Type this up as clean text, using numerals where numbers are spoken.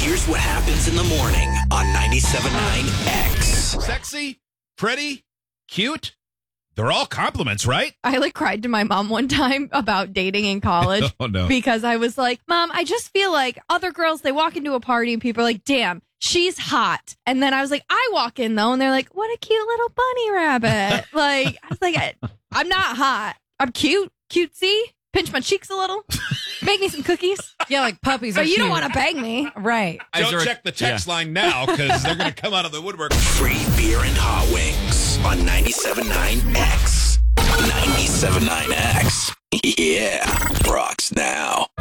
Here's what happens in the morning on 97.9 X. Sexy, pretty, cute. They're all compliments, right? I cried to my mom one time about dating in college. Oh, no. Because I was like, Mom, I just feel like other girls, they walk into a party and people are like, damn, she's hot. And then I was like, I walk in though, and they're like, what a cute little bunny rabbit. I was like, I'm not hot. I'm cute, cutesy. Pinch my cheeks a little. Make me some cookies. Yeah, like puppies. But are you don't cute. want to bang me. Right. Don't check the text line now because they're going to come out of the woodwork. Free beer and hot wings on 97.9 X. 97.9 X. Yeah, rocks now.